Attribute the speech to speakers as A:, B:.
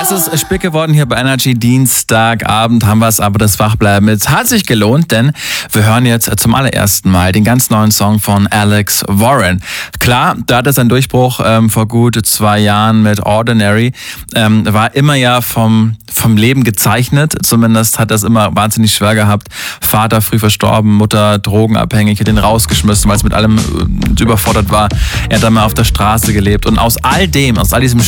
A: Es ist spät geworden hier bei Energy. Dienstagabend haben wir es, aber das Wachbleiben jetzt hat sich gelohnt, denn wir hören jetzt zum allerersten Mal den ganz neuen Song von Alex Warren. Klar, da hat er seinen Durchbruch vor gut 2 Jahren mit Ordinary. War immer ja vom Leben gezeichnet. Zumindest hat er es immer wahnsinnig schwer gehabt. Vater früh verstorben, Mutter drogenabhängig, hat ihn rausgeschmissen, weil es mit allem überfordert war. Er hat dann mal auf der Straße gelebt und aus all diesem